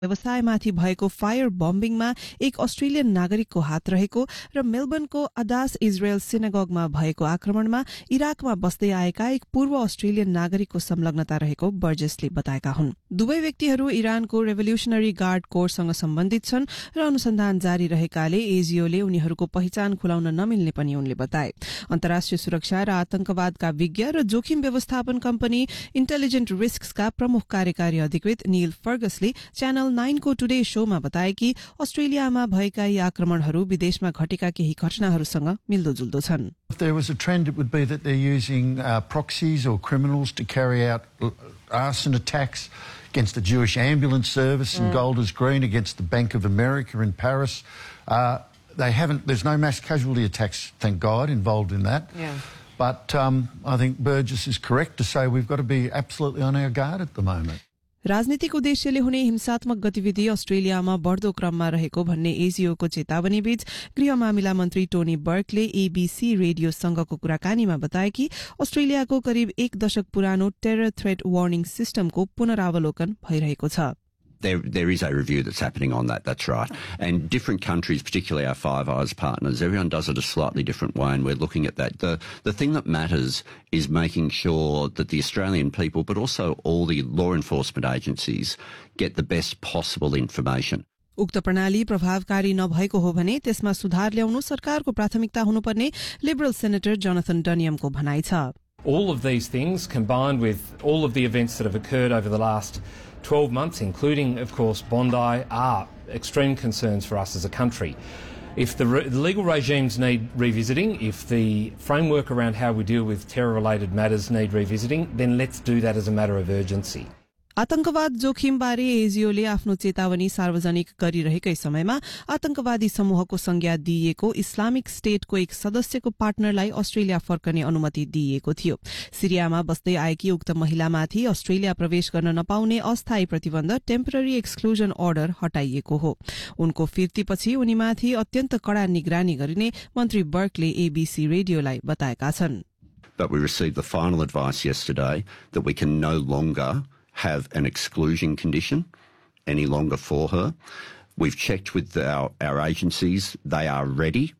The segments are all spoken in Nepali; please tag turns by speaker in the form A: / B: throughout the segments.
A: व्यवसायमाथि भएको फायर बम्बिङमा एक अस्ट्रेलियन नागरिकको हात रहेको र मेलबर्नको अदास इजरायल सिनागोगमा भएको आक्रमणमा इराकमा बस्दै आएका एक पूर्व अस्ट्रेलियन नागरिकको संलग्नता रहेको बर्जेसले बताएका हुन्। दुवै व्यक्तिहरू इरानको रेभोल्युशनरी गार्ड कोरसँग सम्बन्धित छन् र अनुसन्धान जारी रहेकाले एजिओले उनीहरूको पहिचान खुलाउन नमिल्ने पनि उनले बताए। अन्तर्राष्ट्रिय सुरक्षा र आतंकवादका विज्ञ र जोखिम व्यवस्थापन कम्पनी इन्टेलिजेन्ट रिस्क्सका प्रमुख कार्यकारी अधिकृत नील फर्गसले च्यानल 9 को टुडे शोमा बताए कि अस्ट्रेलियामा भएका यी आक्रमणहरू विदेशमा घटेका केही घटनाहरूसँग मिल्दोजुल्दो छन्।
B: If there was a trend, it would be that they're using proxies or criminals to carry out arson attacks against the Jewish ambulance service in Golders Green, against the Bank of America in Paris. There's no mass casualty attacks, thank God, involved in that.
A: Yeah.
B: But I think Burgess is correct to say we've got to be absolutely on our guard at the moment.
A: राजनीतिक उद्देश्यले हुने हिंसात्मक गतिविधि अस्ट्रेलियामा बढ़दो क्रममा रहेको भन्ने एजिओको चेतावनी बीच गृह मामिला मन्त्री टोनी बर्कले एबीसी रेडियोसँगको कुराकानीमा बताए कि अस्ट्रेलियाको करिब 1 दशक पुरानो टेरर थ्रेट वार्निङ सिस्टमको पुनरावलोकन भइरहेको छ।
C: There is a review that's happening on that, that's right. And different countries, particularly our Five Eyes partners, everyone does it a slightly different way, and we're looking at that. The thing that matters is making sure that the Australian people, but also all the law enforcement agencies, get the best possible information.
A: उक्त प्रणाली प्रभावकारी नभएको हो भने त्यसमा सुधार ल्याउनु सरकारको प्राथमिकता हुनुपर्ने लिबरल सेनेटर जोनाथन डनियमको भनाइ छ।
D: All of these things, combined with all of the events that have occurred over the last 12 months, including, of course, Bondi, are extreme concerns for us as a country. If the legal regimes need revisiting, if the framework around how we deal with terror-related matters need revisiting, then let's do that as a matter of urgency.
A: आतंकवाद जोखिमबारे एजिओले आफ्नो चेतावनी सार्वजनिक गरिरहेकै समयमा आतंकवादी समूहको संज्ञा दिइएको इस्लामिक स्टेटको एक सदस्यको पार्टनरलाई अस्ट्रेलिया फर्कने अनुमति दिइएको थियो। सिरियामा बस्दै आएकी उक्त महिलामाथि अस्ट्रेलिया प्रवेश गर्न नपाउने अस्थायी प्रतिबन्ध टेम्पररी एक्सक्लुजन अर्डर हटाइएको हो। उनको फिर्तीपछि उनीमाथि अत्यन्त कड़ा निगरानी गरिने मन्त्री बर्कले एबीसी रेडियोलाई बताएका छन्।
C: But we received the final advice yesterday that we can no longer have an exclusion condition any longer for her. We've checked with our agencies. They are ready.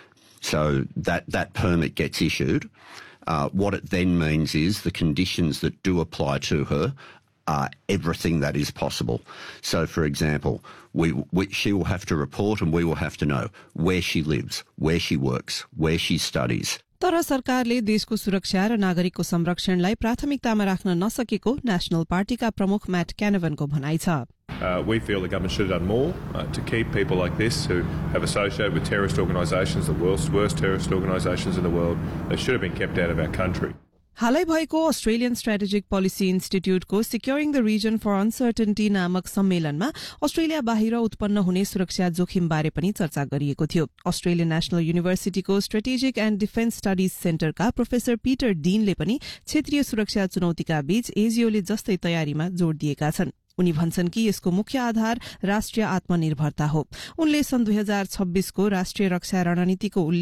C: So that permit gets issued. What it then means is the conditions that do apply to her are everything that is possible. So, for example, she will have to report and we will have to know where she lives, where she works, where she studies.
A: तर सरकारले देशको सुरक्षा र नागरिकको संरक्षणलाई प्राथमिकतामा राख्न नसकेको नेशनल पार्टीका प्रमुख म्याट क्यानभनको भनाइ छ।
E: We feel the government should have done more to keep people like this who have associated with terrorist organisations, the world's worst terrorist organisations in the world. They should have been kept out of our country.
A: हालै भएको Australian strategic policy इन्स्टिट्यूटको सिक्योरिङ the reason for uncertainty नामक सम्मेलनमा अस्ट्रेलिया बाहिर उत्पन्न हुने सुरक्षा जोखिमबारे पनि चर्चा गरिएको थियो। Australian national युनिभर्सिटीको strategic and defence studies सेन्टरका professor Peter डीनले पनि क्षेत्रीय सुरक्षा चुनौतीका बीच एजिओले जस्तै तयारीमा जोड़ दिएका छन्। उनी भन्छन् कि यसको मुख्य आधार राष्ट्रिय आत्मनिर्भरता हो। उनले सन् 2026 को राष्ट्रिय रक्षा रणनीतिको